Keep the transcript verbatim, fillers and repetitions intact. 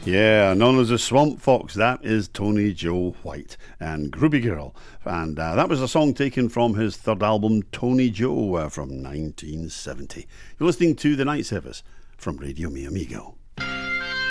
Yeah, known as a Swamp Fox, that is Tony Joe White and Groovy Girl. And uh, that was a song taken from his third album, Tony Joe, uh, from nineteen seventy. You're listening to The Night Service from Radio Mi Amigo.